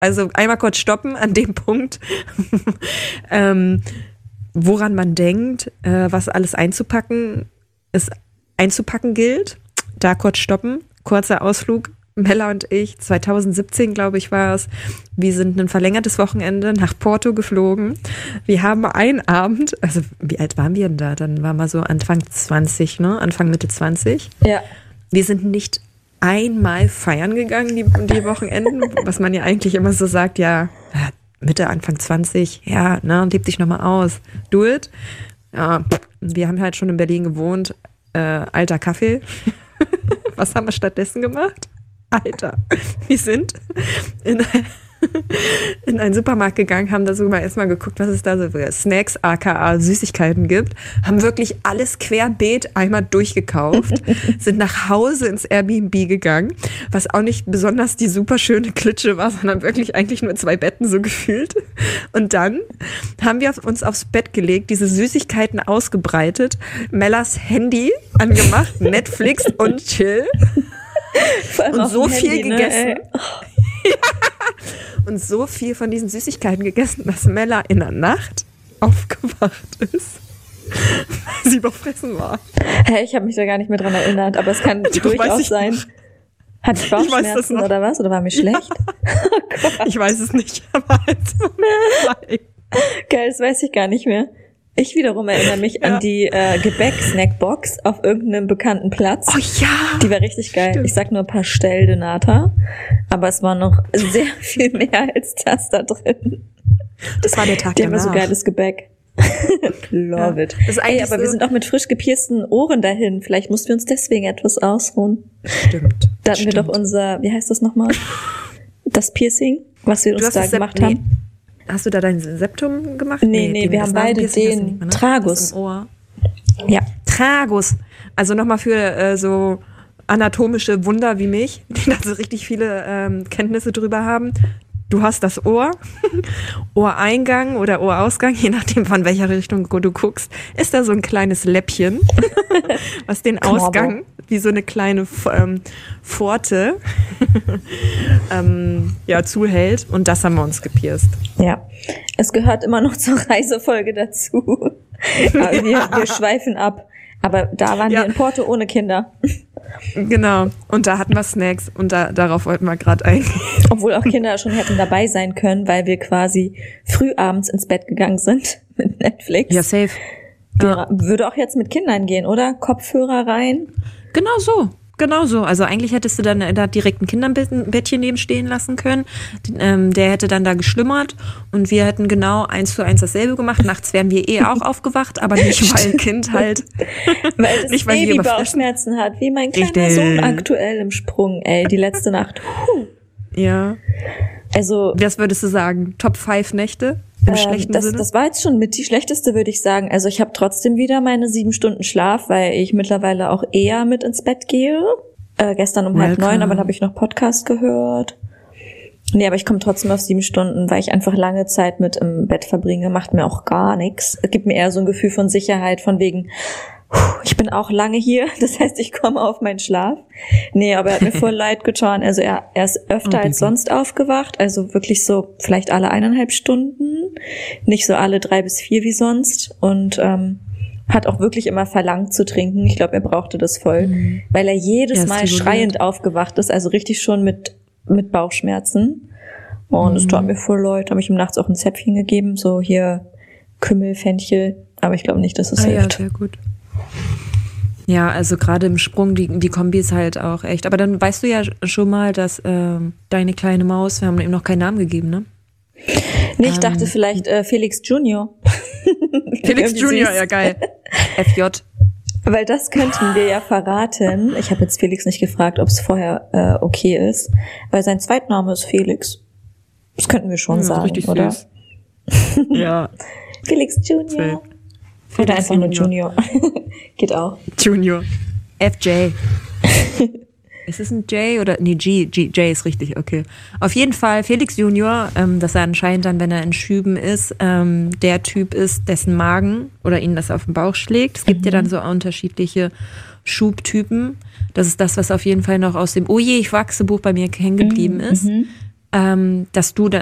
Also einmal kurz stoppen an dem Punkt, woran man denkt, was alles einzupacken gilt. Da kurz stoppen, kurzer Ausflug. Mella und ich, 2017, glaube ich, war es. Wir sind ein verlängertes Wochenende nach Porto geflogen. Wir haben einen Abend, also wie alt waren wir denn da? Dann waren wir so Anfang 20, ne? Anfang, Mitte 20. Ja. Wir sind nicht einmal feiern gegangen, die Wochenenden, was man ja eigentlich immer so sagt, ja, Mitte, Anfang 20, ja, ne, lebt sich nochmal aus. Do it. Ja, wir haben halt schon in Berlin gewohnt. Alter Kaffee. Was haben wir stattdessen gemacht? Alter, wir sind in einen Supermarkt gegangen, haben da sogar erstmal geguckt, was es da so für Snacks, aka Süßigkeiten gibt, haben wirklich alles querbeet einmal durchgekauft, sind nach Hause ins Airbnb gegangen, was auch nicht besonders die super schöne Klitsche war, sondern wirklich eigentlich nur 2 Betten so gefühlt. Und dann haben wir uns aufs Bett gelegt, diese Süßigkeiten ausgebreitet, Mellas Handy angemacht, Netflix und Chill. Und so viel Handy, gegessen. Ne, ja. Und so viel von diesen Süßigkeiten gegessen, dass Mella in der Nacht aufgewacht ist, weil sie überfressen war. Hä, ich habe mich da gar nicht mehr dran erinnert, aber es kann durchaus sein. Hatte ich Bauchschmerzen oder was? Oder war mir schlecht? Oh, ich weiß es nicht, aber also, geil, das weiß ich gar nicht mehr. Ich wiederum erinnere mich an die Gebäck-Snackbox auf irgendeinem bekannten Platz. Oh ja! Die war richtig geil. Stimmt. Ich sag nur Pastel de Nata, aber es war noch sehr viel mehr als das da drin. Das war der Tag Die haben danach. so geiles Gebäck. Love it. Das ist Ey, eigentlich aber so, wir sind auch mit frisch gepiersten Ohren dahin. Vielleicht mussten wir uns deswegen etwas ausruhen. Stimmt. Da hatten wir doch unser, wie heißt das nochmal? Das Piercing, was wir uns da gemacht haben. Hast du da dein Septum gemacht? Nee, wir haben beide den Tragus. Im Ohr. Ja. Tragus. Also nochmal für so anatomische Wunder wie mich, die da so richtig viele Kenntnisse drüber haben. Du hast das Ohr, Ohreingang oder Ohrausgang, je nachdem von welcher Richtung du guckst, ist da so ein kleines Läppchen, was den Ausgang wie so eine kleine Pforte zuhält. Und das haben wir uns gepierst. Ja, es gehört immer noch zur Reisefolge dazu. Aber wir schweifen ab. Aber da waren wir in Porto ohne Kinder. Genau. Und da hatten wir Snacks und darauf wollten wir gerade eingehen. Obwohl auch Kinder schon hätten dabei sein können, weil wir quasi früh abends ins Bett gegangen sind mit Netflix. Ja, safe. Würde auch jetzt mit Kindern gehen, oder? Kopfhörer rein. Genau so. Also eigentlich hättest du dann da direkt ein Kinderbettchen neben stehen lassen können. Der hätte dann da geschlummert und wir hätten genau 1:1 dasselbe gemacht. Nachts wären wir auch aufgewacht, aber nicht, weil Kind halt. Weil das nicht, weil Baby Bauchschmerzen hat, wie mein kleiner Sohn aktuell im Sprung, die letzte Nacht. Ja. Also. Was würdest du sagen? Top 5 Nächte? Im schlechten Sinne? Das war jetzt schon mit die schlechteste, würde ich sagen. Also ich habe trotzdem wieder meine 7 Stunden Schlaf, weil ich mittlerweile auch eher mit ins Bett gehe. Gestern um 8:30, aber dann habe ich noch Podcast gehört. Nee, aber ich komme trotzdem auf 7 Stunden, weil ich einfach lange Zeit mit im Bett verbringe. Macht mir auch gar nichts. Es gibt mir eher so ein Gefühl von Sicherheit, von wegen, ich bin auch lange hier, das heißt, ich komme auf meinen Schlaf. Nee, aber er hat mir voll leid getan. Also er ist öfter als sonst aufgewacht, also wirklich so vielleicht alle 1,5 Stunden, nicht so alle 3 bis 4 wie sonst und hat auch wirklich immer verlangt zu trinken. Ich glaube, er brauchte das voll, weil er jedes Mal schreiend aufgewacht ist, also richtig schon mit Bauchschmerzen. Und es tat mir voll leid, habe ich ihm nachts auch ein Zäpfchen gegeben, so hier Kümmel, Fenchel, aber ich glaube nicht, dass es hilft. Ja, sehr gut. Ja, also gerade im Sprung, die Kombi ist halt auch echt. Aber dann weißt du ja schon mal, dass deine kleine Maus, wir haben ihm noch keinen Namen gegeben, ne? Nee, ich dachte vielleicht Felix Junior. Felix Junior, ja geil. FJ. Weil das könnten wir ja verraten. Ich habe jetzt Felix nicht gefragt, ob es vorher okay ist. Weil sein Zweitname ist Felix. Das könnten wir schon sagen, richtig oder? Süß. Ja. Felix Junior. Oder einfach nur Junior. Geht auch. Junior. FJ. Ist es ein J oder? Nee, J ist richtig, okay. Auf jeden Fall Felix Junior, dass er anscheinend dann, wenn er in Schüben ist, der Typ ist, dessen Magen oder ihn das auf den Bauch schlägt. Es gibt ja dann so unterschiedliche Schubtypen. Das ist das, was auf jeden Fall noch aus dem Oh je, ich wachse Buch bei mir hängen geblieben ist. dass du